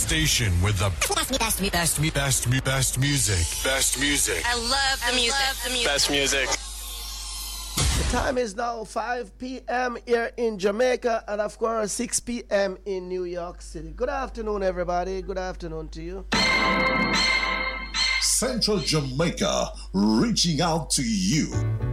station with the best music. Best music. I love the music. Best music. The time is now 5 p.m. here in Jamaica and of course 6 p.m. in New York City. Good afternoon, everybody. Good afternoon to you. Central Jamaica, reaching out to you.